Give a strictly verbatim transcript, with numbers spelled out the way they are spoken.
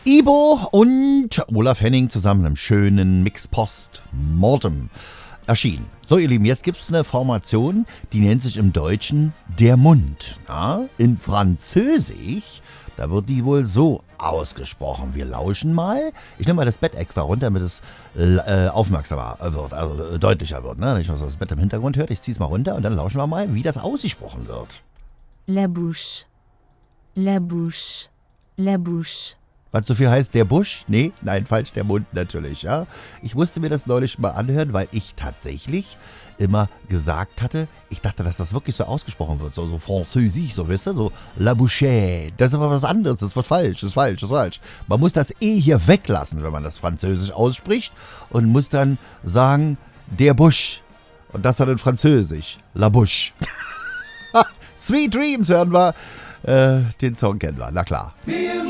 Ibo und Olaf Henning zusammen im schönen Mix Post Mortem erschienen. So, ihr Lieben, jetzt gibt es eine Formation, die nennt sich im Deutschen der Mund. Ja? In Französisch, da wird die wohl so ausgesprochen. Wir lauschen mal. Ich nehme mal das Bett extra runter, damit es äh, aufmerksamer wird, also äh, deutlicher wird. Ne? Nicht, was das Bett im Hintergrund hört. Ich ziehe es mal runter und dann lauschen wir mal, wie das ausgesprochen wird. La bouche, la bouche, la bouche. Was so viel heißt, der Busch? Nee, nein, falsch, der Mund natürlich, ja. Ich musste mir das neulich mal anhören, weil ich tatsächlich immer gesagt hatte, ich dachte, dass das wirklich so ausgesprochen wird, so, so französisch, so, wisst ihr, so la bouche. Das ist aber was anderes, das ist was falsch, das ist falsch, das ist falsch. Man muss das E hier weglassen, wenn man das Französisch ausspricht und muss dann sagen, der Busch. Und das dann in Französisch, la bouche. Sweet Dreams hören wir, äh, den Song kennen wir, na klar.